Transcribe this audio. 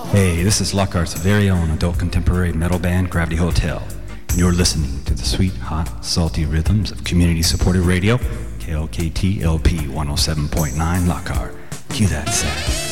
Hey, this is Lockhart's very own adult contemporary metal band, Gravity Hotel. And you're listening to the sweet, hot, salty rhythms of community-supported radio, KLKT LP 107.9 Lockhart. Cue that sound.